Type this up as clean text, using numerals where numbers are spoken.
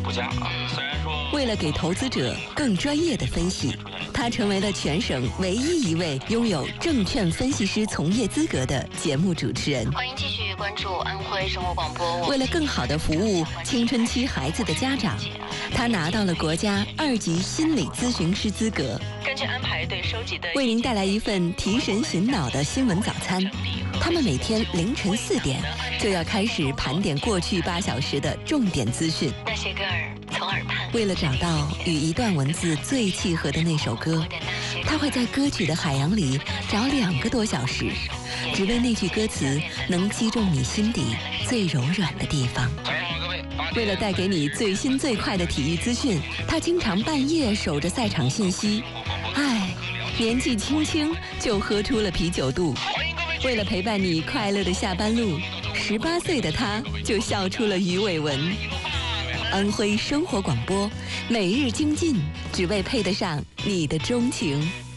不佳啊。虽然说为了给投资者更专业的分析，他成为了全省唯一一位拥有证券分析师从业资格的节目主持人。 欢迎继续关注安徽生活广播。 为了更好地服务青春期孩子的家长，他拿到了国家2级心理咨询师资格。 根据安排对收集的， 为您带来一份提神醒脑的新闻早餐。他们每天凌晨4点就要开始盘点过去8小时的重点资讯。 那些歌儿从耳畔。 为了找到与一段文字最契合的那首歌，他会在歌曲的海洋里找2个多小时，只为那句歌词能击中你心底最柔软的地方。为了带给你最新最快的体育资讯，他经常半夜守着赛场信息。年纪轻轻就喝出了啤酒肚。为了陪伴你快乐的下班路，18岁的他就笑出了鱼尾纹。安徽生活广播，每日精进，只为配得上你的钟情。